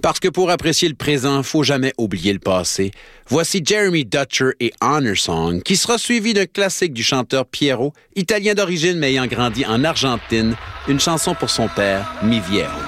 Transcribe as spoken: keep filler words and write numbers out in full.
Parce que pour apprécier le présent, faut jamais oublier le passé. Voici Jeremy Dutcher et Honor Song, qui sera suivi d'un classique du chanteur Piero, italien d'origine mais ayant grandi en Argentine, une chanson pour son père, Mi Viejo.